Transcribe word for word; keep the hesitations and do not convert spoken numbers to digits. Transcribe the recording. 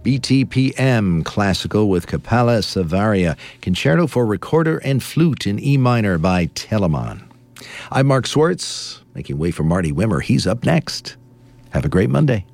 B T P M Classical with Capella Savaria, Concerto for Recorder and Flute in E minor by Telemann. I'm Mark Swartz, making way for Marty Wimmer. He's up next. Have a great Monday.